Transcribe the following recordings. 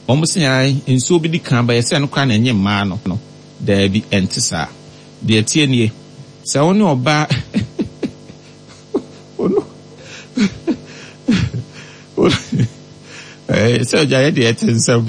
almost in so be the camber, a son can and your man, no, there be entisa. Dear Tierney, so no ba. Oh no. So Jay some.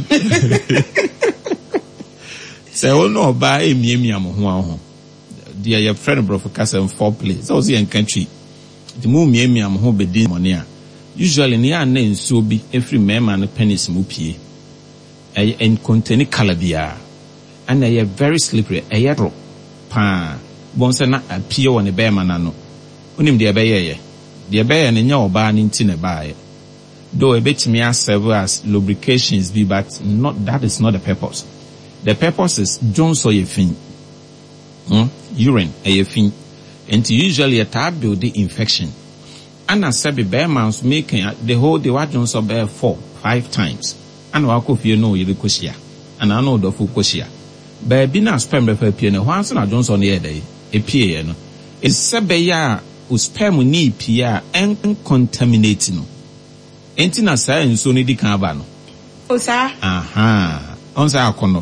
So no ba a miam, dear your friend Professor and 4 plays, also in country. The moon miam who be demonia. Usually near name so be every man and pennies mupie. And contain calabia. And they are very slippery, a yadro. Pa, Bonsana appear on a bear manano. Unim de abaye. The abaye and your barn in tin a buy. Though a bit me as several as lubrications be, but not that is not the purpose. The purpose is John so ye fin. Urine, a fin. And usually a tab build the infection. And as said, bear mouse making the whole the wagon so bear 4-5 times. And walk of you know you kushia. And I know the full kushia. Baby na sperm refer piano once na Johnson the day a piano. It's sebeya who sperm ni pia and contaminating. Ain't na sa and so need the carbano. Oh, sir. Aha. On sa kono.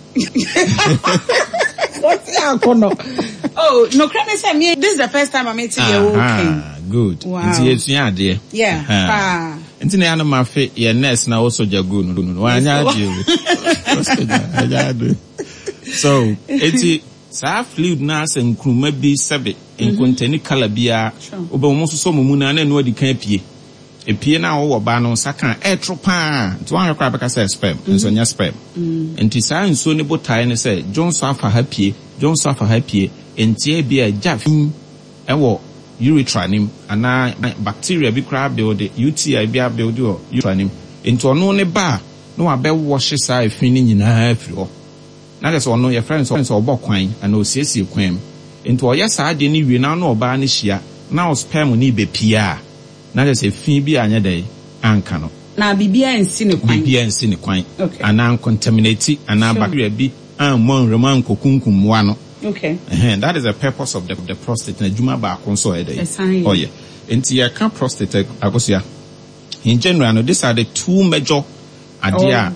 What's that kono? Oh, no, Cranny said me. This is the first time I'm meeting you. Okay. Good. Wow. It's yeah, dear. Yeah. And in the my fit, your nest now also jagun. Why not you? So, it's sa fluid nas and kruma be sabe in containing calabia, over almost so mumuna and no the campie. A piano or bano saka air tropa to one crab as a sperm, and so your sperm. And to sign so nibble tie and say, John suffer happy, John suffer happy, and tea be a jaffing and what urethranim, and I bacteria be crab build the UTI be a build your urethranim into a no bar, no a bell washes I feeling in a half. Now that's all know your friends or boquine and no CC quam. Into a yes, I didn't even know barnishia. Now sperm will need be PR. Now that's a Phoebe and a day, Ancano. Now Bibia and Cinequine. Bibia and Cinequine. Okay. And now contaminated and now bacteria be and one roman cocunkum one. Okay. And that is the purpose of the prostate and Juma bar console a day. Oh, yeah. Into your camp prostate, Agosia. In general, these are the 2 major idea.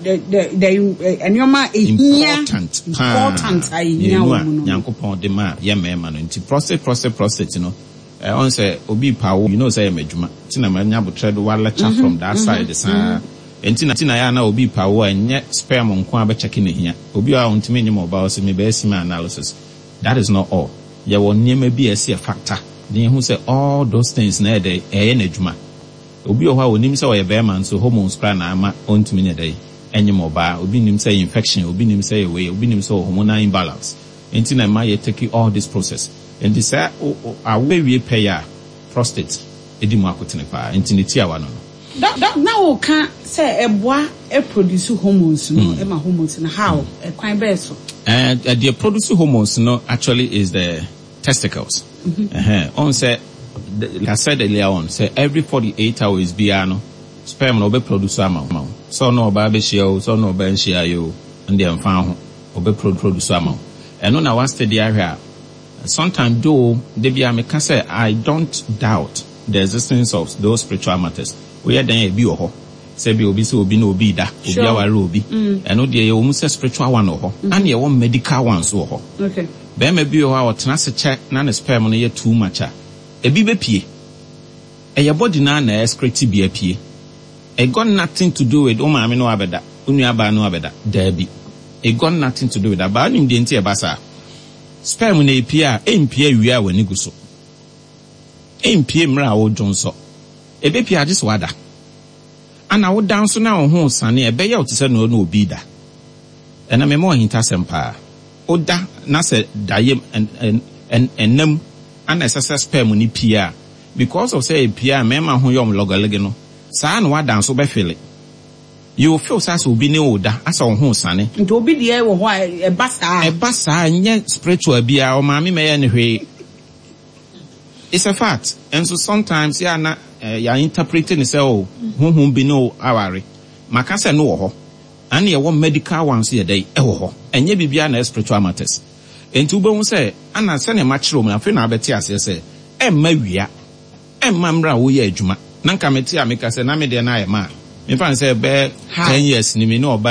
Important. Yankopon de ma, man, into prostate, you know. On say obi power, you know, say mejuma. Tina manya butred one lecture from that side, the sun. And Tina yana obi power and yet sperm on kwa checking here. Obi are on to minimum about me basement analysis. That is not all. There will never be a factor. Then who say all those things near the juma. Obi or how nim say a bearman so hormones plan ama on to minute day. Any mobile, obi nim say infection, obi nim say away, obi nim so hormonal imbalance. And Tina Maya take all this process. And this away we pay prostate. Edimacotinepa, intinity one. Now can't say a boy produce hormones, no, Emma hormones, and how a quite best. And the produce hormones, no, actually is the testicles. On say, like I said earlier on, say every 48 hours, biano, sperm no be produce amount. So no baby show, so no ben share you, and then found or be produce amount. And on our steady area. Sometimes though, say I don't doubt the existence of those spiritual matters. We are then a bio. Say be obi so obi no obi da, obi aware obi. And no dey almost spiritual one ho. And ye one medical one so ho. Okay. Be me bio ha o tena se check na na sperm no ye too much a. E bi be pie. E your body na na excrete bi apie. E got nothing to do with o ma me no abeda. Unu aba no abeda. There be. E got nothing to do with that. Ba nim de nti e basa. Sperm na epia empia wia wani guso empia mra wo jonso ebepia dis wada ana wo dan so na wo ho sane ebeye o tse no obi da ena me mo hinta sempa oda na se dayem enam ana sese sperm ni pia because of say epia me ma ho yom logolege no sa na wada so be feel you feel as obi ne oda asa wo ho sane nti obi de wo ho e basa nye spiritual bia o ma me me ne hwe. It's a fact. And so sometimes ya na ya interpreting say oh hu bi no aware maka say no ho and ye wo medical ones ye dey e ho enye bibia na spiritual matters enti ube hu say ana say na machiro mu afi na abeti ase say emma wia emma mra wo ye adwuma na nka meti ameka say na me de na ye ma me fan say be 10 years ni me no